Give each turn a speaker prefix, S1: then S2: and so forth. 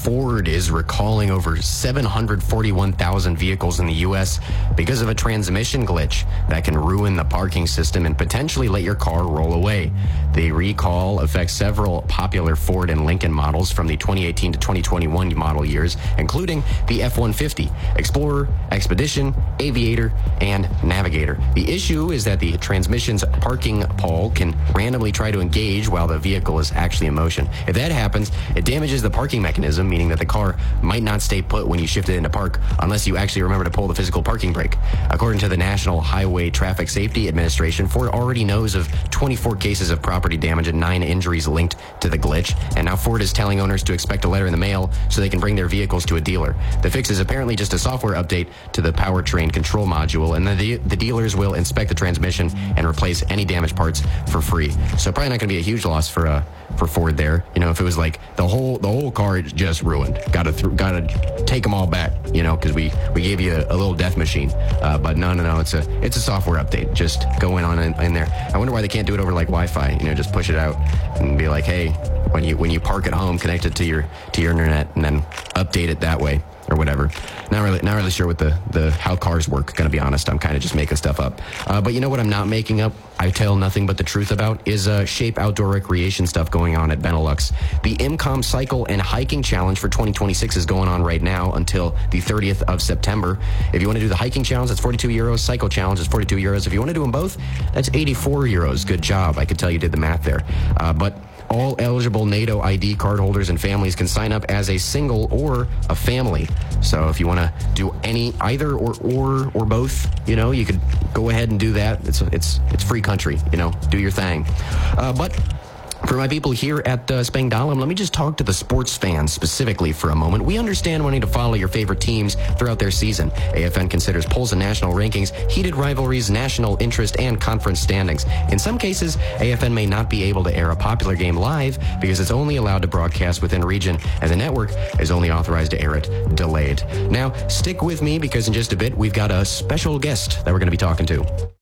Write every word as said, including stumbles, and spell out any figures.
S1: Ford is recalling over seven hundred forty-one thousand vehicles in the U S because of a transmission glitch that can ruin the parking system and potentially let your car roll away. The recall affects several popular Ford and Lincoln models from the twenty eighteen to twenty twenty-one model years, including the F one fifty, Explorer, Expedition, Aviator, and Navigator. The issue is that the transmission's parking pole can randomly try to engage while the vehicle is actually in motion. If that happens, it damages the parking mechanism, meaning that the car might not stay put when you shift it into park unless you actually remember to pull the physical parking brake. According to the National Highway Traffic Safety Administration, Ford already knows of twenty-four cases of property damage and nine injuries linked to the glitch, and now Ford is telling owners to expect a letter in the mail so they can bring their vehicles to a dealer. The fix is apparently just a software update to the powertrain control module, and the, the dealers will inspect the transmission and replace any damaged parts for free. So probably not going to be a huge loss for uh, for Ford there. You know, if it was like the whole the whole car is just ruined, got to th- got to take them all back. You know, because we we gave you a, a little death machine. Uh, but no, no, no, it's a it's a software update. Just go in on in, in there. I wonder why they can't do it over like Wi-Fi. You know, just push it out and be like, hey, when you when you park at home, connect it to your to your internet and then update it that way. Or whatever. Not really, not really sure what the, the how cars work. Gonna be honest, I'm kind of just making stuff up. Uh, but you know what? I'm not making up. I tell nothing but the truth about is uh, Shape outdoor recreation stuff going on at Benelux. The IMCOM Cycle and Hiking Challenge for twenty twenty-six is going on right now until the thirtieth of September. If you want to do the hiking challenge, that's forty-two euros. Cycle challenge is forty-two euros. If you want to do them both, that's eighty-four euros. Good job. I could tell you did the math there. Uh, but all eligible NATO I D card holders and families can sign up as a single or a family. So if you want to do any, either or, or, or both, you know, you could go ahead and do that. It's, it's, it's free country, you know, do your thing. Uh, but for my people here at uh, Spangdahlem, let me just talk to the sports fans specifically for a moment. We understand wanting to follow your favorite teams throughout their season. A F N considers polls and national rankings, heated rivalries, national interest, and conference standings. In some cases, A F N may not be able to air a popular game live because it's only allowed to broadcast within region, and the network is only authorized to air it delayed. Now, stick with me because in just a bit, we've got a special guest that we're going to be talking to.